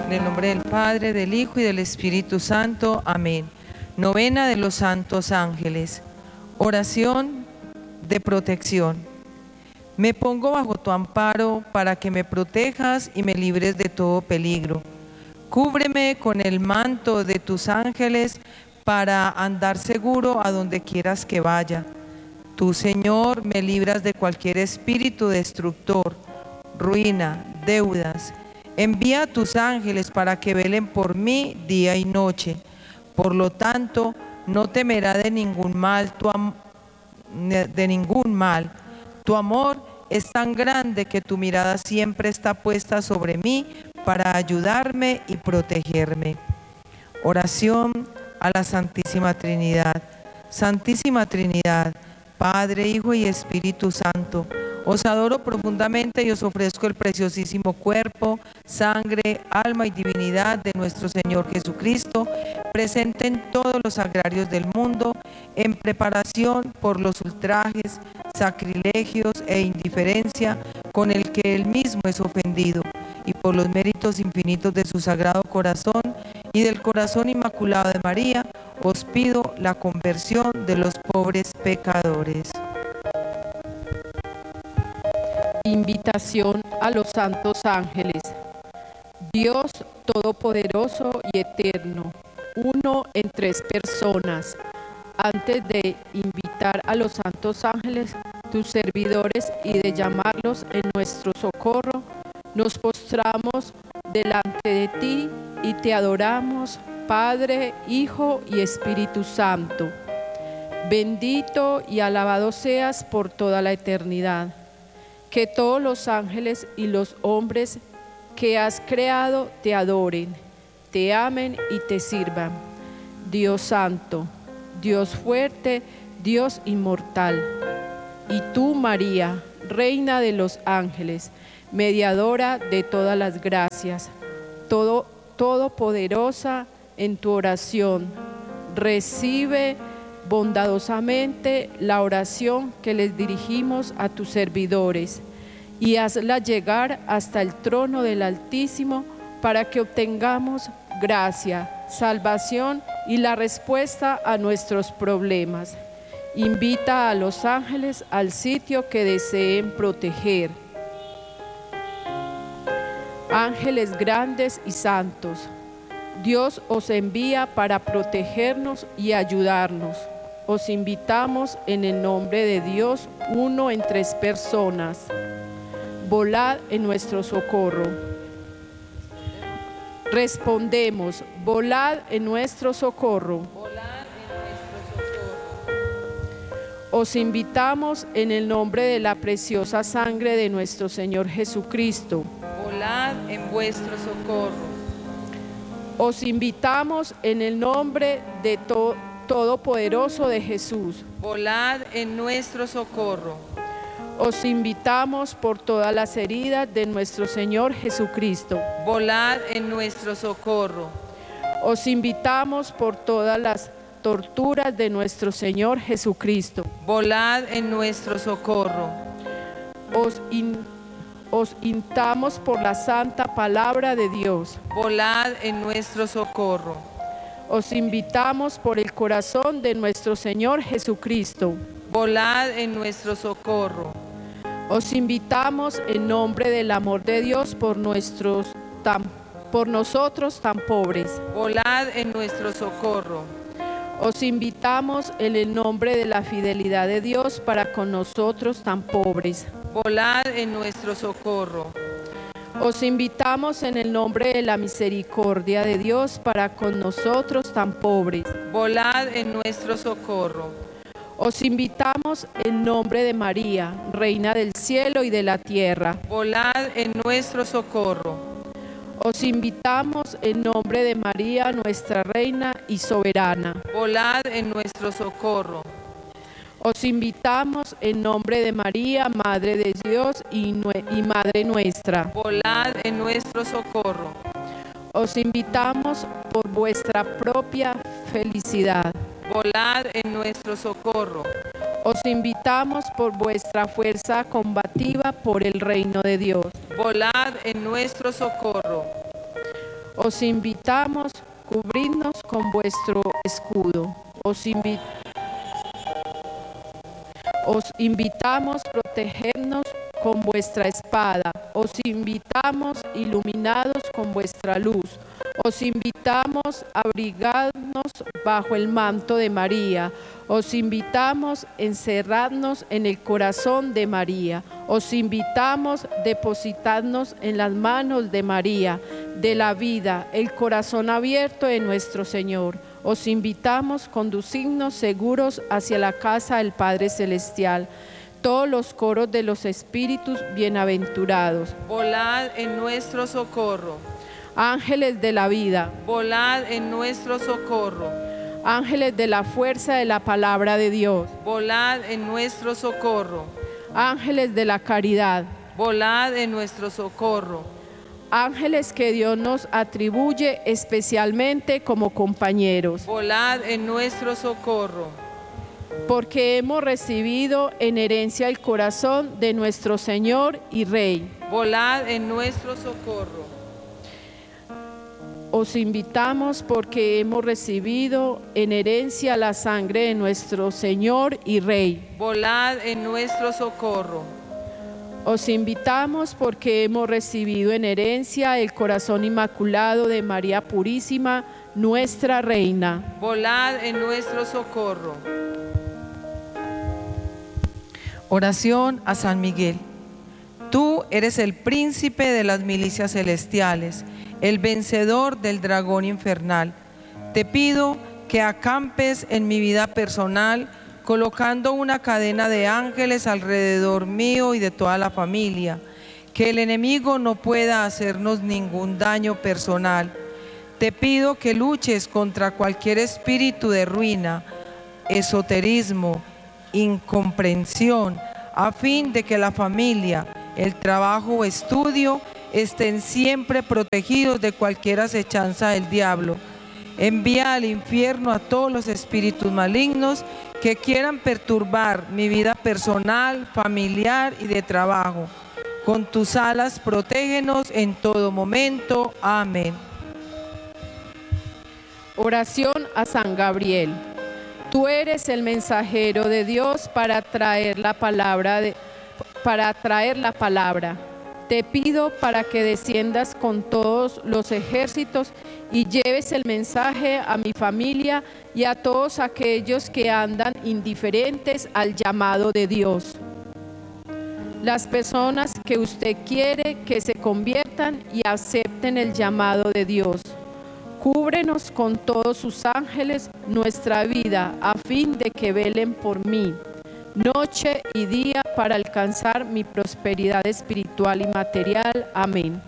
En el nombre del Padre, del Hijo y del Espíritu Santo. Amén. Novena de los Santos Ángeles. Oración de protección. Me pongo bajo tu amparo para que me protejas y me libres de todo peligro. Cúbreme con el manto de tus ángeles para andar seguro a donde quieras que vaya. Tú, Señor, me libras de cualquier espíritu destructor, ruina, deudas. Envía a tus ángeles para que velen por mí día y noche. Por lo tanto, no temerá de ningún mal Tu amor es tan grande que tu mirada siempre está puesta sobre mí para ayudarme y protegerme. Oración a la Santísima Trinidad. Santísima Trinidad, Padre, Hijo y Espíritu Santo, os adoro profundamente y os ofrezco el preciosísimo cuerpo, sangre, alma y divinidad de nuestro Señor Jesucristo, presente en todos los sagrarios del mundo, en preparación por los ultrajes, sacrilegios e indiferencia con el que Él mismo es ofendido, y por los méritos infinitos de su Sagrado Corazón y del Corazón Inmaculado de María, os pido la conversión de los pobres pecadores. Invitación a los santos ángeles. Dios Todopoderoso y Eterno, uno en tres personas. Antes de invitar a los santos ángeles, tus servidores, y de llamarlos en nuestro socorro, nos postramos delante de ti y te adoramos, Padre, Hijo y Espíritu Santo. Bendito y alabado seas por toda la eternidad. Que todos los ángeles y los hombres que has creado te adoren, te amen y te sirvan. Dios Santo, Dios fuerte, Dios inmortal. Y tú, María, Reina de los ángeles, mediadora de todas las gracias, todopoderosa en tu oración, recibe bondadosamente la oración que les dirigimos a tus servidores y hazla llegar hasta el trono del Altísimo para que obtengamos gracia, salvación y la respuesta a nuestros problemas. Invita a los ángeles al sitio que deseen proteger. Ángeles grandes y santos, Dios os envía para protegernos y ayudarnos. Os invitamos en el nombre de Dios, uno en tres personas. Volad en nuestro socorro. Respondemos, volad en nuestro socorro. Os invitamos en el nombre de la preciosa sangre de nuestro Señor Jesucristo. Volad en vuestro socorro. Os invitamos en el nombre de Todopoderoso de Jesús. Volad en nuestro socorro. Os invitamos por todas las heridas de nuestro Señor Jesucristo. Volad en nuestro socorro. Os invitamos por todas las torturas de nuestro Señor Jesucristo. Volad en nuestro socorro. Os invitamos por la santa palabra de Dios. Volad en nuestro socorro. Os invitamos por el corazón de nuestro Señor Jesucristo. Volad en nuestro socorro. Os invitamos en nombre del amor de Dios por nosotros tan pobres. Volad en nuestro socorro. Os invitamos en el nombre de la fidelidad de Dios para con nosotros tan pobres. Volad en nuestro socorro. Os invitamos en el nombre de la misericordia de Dios para con nosotros tan pobres. Volad en nuestro socorro. Os invitamos en nombre de María, Reina del cielo y de la tierra. Volad en nuestro socorro. Os invitamos en nombre de María, nuestra Reina y soberana. Volad en nuestro socorro. Os invitamos en nombre de María, Madre de Dios y Madre nuestra. Volad en nuestro socorro. Os invitamos por vuestra propia felicidad. Volad en nuestro socorro. Os invitamos por vuestra fuerza combativa por el reino de Dios. Volad en nuestro socorro. Os Os invitamos, cubridnos con vuestro escudo. Os invitamos, protegernos con vuestra espada. Os invitamos, iluminados con vuestra luz. Os invitamos, abrigadnos bajo el manto de María. Os invitamos, encerradnos en el corazón de María. Os invitamos, depositarnos en las manos de María, de la vida, el corazón abierto de nuestro Señor. Os invitamos, conducirnos seguros hacia la casa del Padre Celestial. Todos los coros de los espíritus bienaventurados. Volad en nuestro socorro. Ángeles de la vida. Volad en nuestro socorro. Ángeles de la fuerza de la palabra de Dios. Volad en nuestro socorro. Ángeles de la caridad. Volad en nuestro socorro. Ángeles que Dios nos atribuye especialmente como compañeros. Volad en nuestro socorro. Porque hemos recibido en herencia el corazón de nuestro Señor y Rey. Volad en nuestro socorro. Os invitamos porque hemos recibido en herencia la sangre de nuestro Señor y Rey. Volad en nuestro socorro. Os invitamos porque hemos recibido en herencia el corazón inmaculado de María Purísima, nuestra Reina. Volad en nuestro socorro. Oración a San Miguel. Tú eres el príncipe de las milicias celestiales, el vencedor del dragón infernal. Te pido que acampes en mi vida personal, colocando una cadena de ángeles alrededor mío y de toda la familia, que el enemigo no pueda hacernos ningún daño personal. Te pido que luches contra cualquier espíritu de ruina, esoterismo, incomprensión, a fin de que la familia, el trabajo o estudio estén siempre protegidos de cualquier acechanza del diablo. Envía al infierno a todos los espíritus malignos que quieran perturbar mi vida personal, familiar y de trabajo. Con tus alas protégenos en todo momento. Amén. Oración a San Gabriel. Tú eres el mensajero de Dios para traer la palabra. Te pido para que desciendas con todos los ejércitos y lleves el mensaje a mi familia y a todos aquellos que andan indiferentes al llamado de Dios. Las personas que usted quiere que se conviertan y acepten el llamado de Dios. Cúbrenos con todos sus ángeles nuestra vida a fin de que velen por mí, noche y día, para alcanzar mi prosperidad espiritual y material. Amén.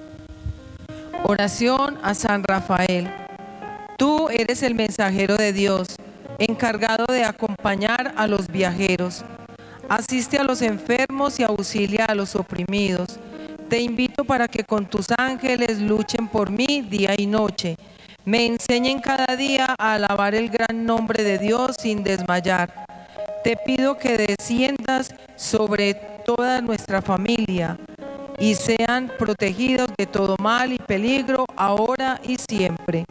Oración a San Rafael. Tú eres el mensajero de Dios, encargado de acompañar a los viajeros. Asiste a los enfermos y auxilia a los oprimidos. Te invito para que con tus ángeles luchen por mí día y noche. Me enseñen cada día a alabar el gran nombre de Dios sin desmayar. Te pido que desciendas sobre toda nuestra familia y sean protegidos de todo mal y peligro, ahora y siempre.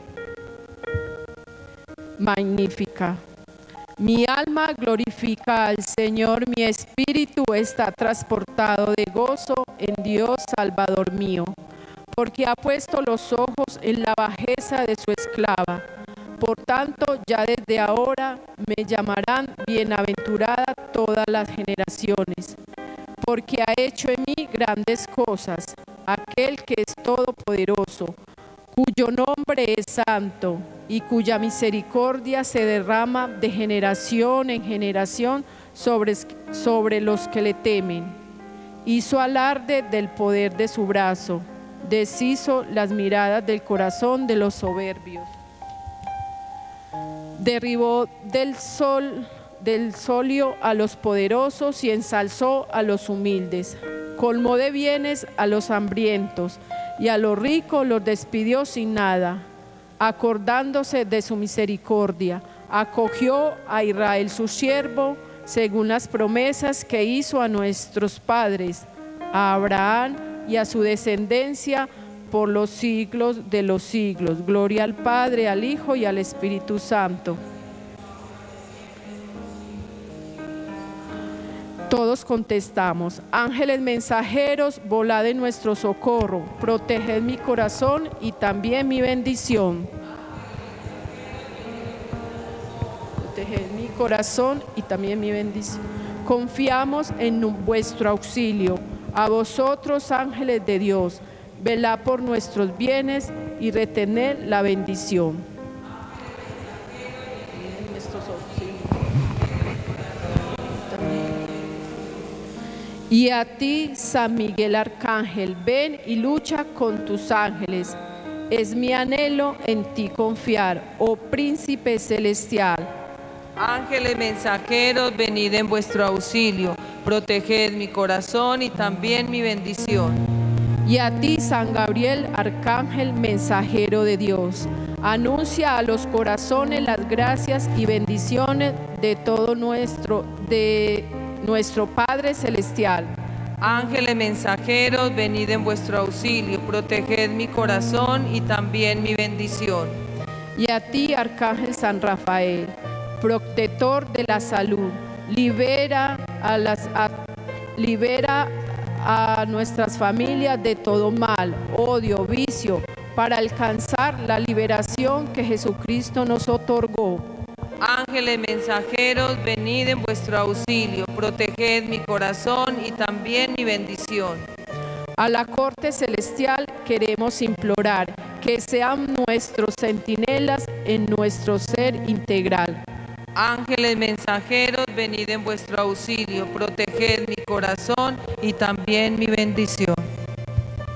Magnífica. Mi alma glorifica al Señor, mi espíritu está transportado de gozo en Dios Salvador mío, porque ha puesto los ojos en la bajeza de su esclava. Por tanto, ya desde ahora me llamarán bienaventurada todas las generaciones, porque ha hecho en mí grandes cosas, aquel que es todopoderoso, cuyo nombre es santo y cuya misericordia se derrama de generación en generación sobre los que le temen. Hizo alarde del poder de su brazo, deshizo las miradas del corazón de los soberbios. Derribó del solio a los poderosos y ensalzó a los humildes. Colmó de bienes a los hambrientos y a los ricos los despidió sin nada. Acordándose de su misericordia, acogió a Israel su siervo, según las promesas que hizo a nuestros padres, a Abraham y a su descendencia por los siglos de los siglos. Gloria al Padre, al Hijo y al Espíritu Santo. Todos contestamos: ángeles mensajeros, volad en nuestro socorro, proteged mi corazón y también mi bendición. Proteged mi corazón y también mi bendición. Confiamos en vuestro auxilio. A vosotros, ángeles de Dios, velad por nuestros bienes y retened la bendición. Y a ti, San Miguel Arcángel, ven y lucha con tus ángeles. Es mi anhelo en ti confiar, oh Príncipe Celestial. Ángeles mensajeros, venid en vuestro auxilio, proteged mi corazón y también mi bendición. Y a ti, San Gabriel, Arcángel mensajero de Dios, anuncia a los corazones las gracias y bendiciones de todo nuestro Padre Celestial. Ángeles mensajeros, venid en vuestro auxilio, proteged mi corazón y también mi bendición. Y a ti, Arcángel San Rafael, protector de la salud, libera a nuestras familias de todo mal, odio, vicio, para alcanzar la liberación que Jesucristo nos otorgó. Ángeles mensajeros, venid en vuestro auxilio, proteged mi corazón y también mi bendición. A la corte celestial queremos implorar que sean nuestros centinelas en nuestro ser integral. Ángeles mensajeros, venid en vuestro auxilio, proteged mi corazón y también mi bendición.